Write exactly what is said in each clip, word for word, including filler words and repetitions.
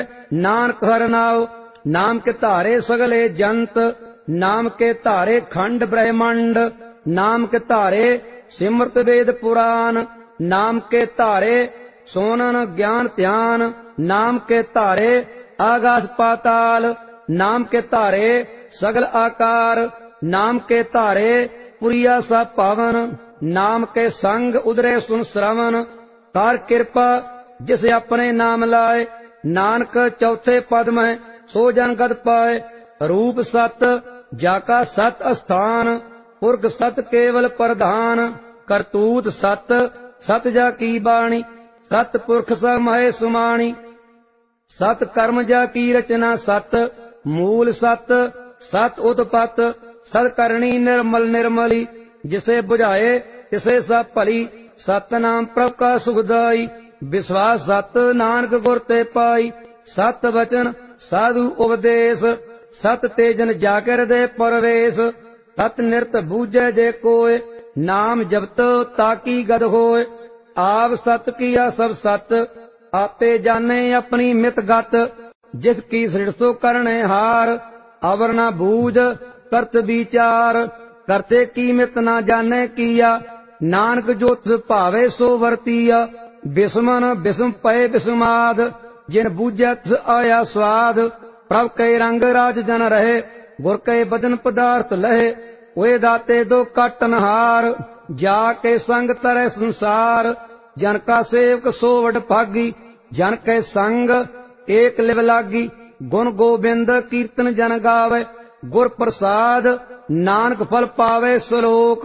नानक हर नाव। नाम के धारे सगले जंत, नाम के धारे खंड ब्रह्मांड, नाम के धारे सिमरत वेद पुराण, नाम के धारे सोनन ज्ञान ध्यान, नाम के धारे आकाश पाताल, नाम के धारे सगल आकार, नाम के धारे पुरिया सा पावन, नाम के संग उदरे सुन श्रवण। कर कृपा जिस अपने नाम लाए, नानक चौथे पद में सो जन गत पाए। रूप सत जाका सत अस्थान, पुरख सत केवल प्रधान, करतूत सत सत जा की बाणी, सत पुरख स महे सुमाणी। सत कर्म जा की रचना सत, मूल सत सत उत्पत, सत करणी निर्मल निर्मली, जिसे बुझाए तिसे सब भली। सत नाम प्रभ का सुखदाई, विश्वास सत नानक गुर ते पाई। सत वचन साधु उपदेश, सत तेजन जाकर दे परवेश। सत निरत बूझे जे कोय, नाम जपत ताकी गद होय। आप सत किया सब सत, आपे जाने अपनी मित गत। जिसकी सृष्टो करने हार, अवर न बूझ करत विचार। करते की मित न जाने किया, नानक जो तिस भावे सो वरतिया। बिस्मन बिस्म पए बिस्माद, जिन बूझै तिस आया स्वाद। प्रभ के रंग राज जन रहे, गुर के बदन पदार्थ लहे। ओए दाते दो कटनहार, जाके संग तरह संसार। जन का सेवक सो वड भागी, जन के संग एक लिव लागी। गुण गोबिंद कीर्तन जन गावे, गुर प्रसाद नानक फल पावे सलोक।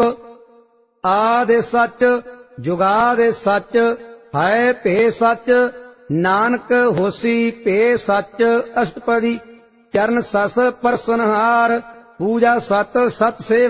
आदि सच जुगादि सच, है भे सच नानक होसी भे सच। अष्टपदी चरण सस परसनहार, पूजा सत सत से